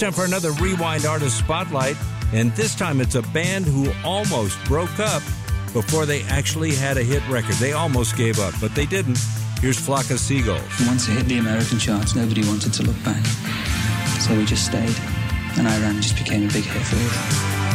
Time for another Rewind Artist Spotlight, and this time it's a band who almost broke up before they actually had a hit record. They almost gave up, but they didn't. Here's Flock of Seagulls. Once it hit the American charts, nobody wanted to look back. So we just stayed, and I Ran just became a big hit for us.